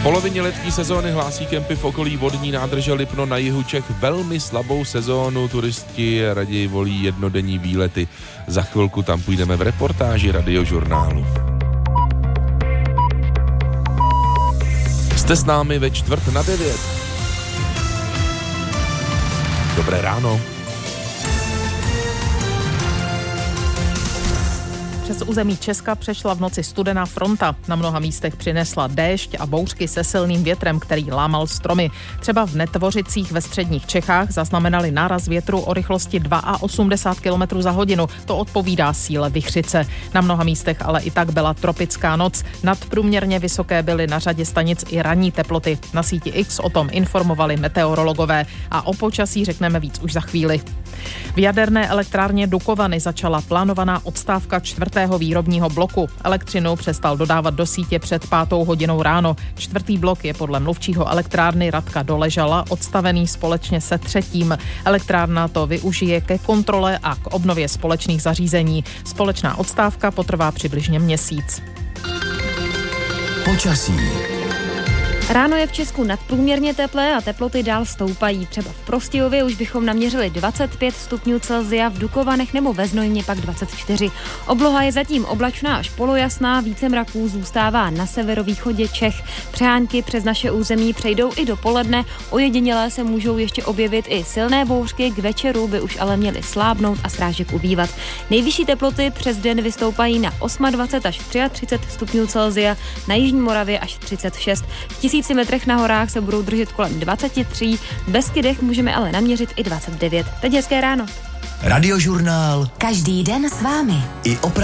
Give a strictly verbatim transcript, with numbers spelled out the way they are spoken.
V polovině letní sezóny hlásí kempy v okolí vodní nádrže Lipno na jihu Čech velmi slabou sezónu. Turisti raději volí jednodenní výlety. Za chvilku tam půjdeme v reportáži Radiožurnálu. Jste s námi ve čtvrt na devět. Dobré ráno. Přes území Česka přešla v noci studená fronta. Na mnoha místech přinesla déšť a bouřky se silným větrem, který lámal stromy. Třeba v Netvořicích ve středních Čechách zaznamenali náraz větru o rychlosti osmdesát dva kilometrů za hodinu. To odpovídá síle vichřice. Na mnoha místech ale i tak byla tropická noc. Nadprůměrně vysoké byly na řadě stanic i ranní teploty. Na síti X o tom informovali meteorologové a o počasí řekneme víc už za chvíli. V jaderné elektrárně Dukovany začala plánovaná odstávka čtvrtého výrobního bloku. Elektřinu přestal dodávat do sítě před pátou hodinou ráno. Čtvrtý blok je podle mluvčího elektrárny Radka Doležala odstavený společně se třetím. Elektrárna to využije ke kontrole a k obnově společných zařízení. Společná odstávka potrvá přibližně měsíc. Počasí. Ráno je v Česku nadprůměrně teplé a teploty dál stoupají. Třeba v Prostějově už bychom naměřili dvacet pět stupňů Celsia, v Dukovanech nebo ve Znojmě pak dvacet čtyři. Obloha je zatím oblačná až polojasná, více mraků zůstává na severovýchodě Čech. Přehánky přes naše území přejdou i dopoledne, ojedinělé se můžou ještě objevit i silné bouřky, k večeru by už ale měly slábnout a srážek ubývat. Nejvyšší teploty přes den vystoupají na dvacet osm až třicet tři stupňů Celsia, na jižní Moravě až třicet šest. V tisíci metrech na horách se budou držet kolem dvacet tři, v Beskydech můžeme ale naměřit i dvacet devět. Teď hezké ráno. Radiožurnál. Každý den s vámi. I opravdu.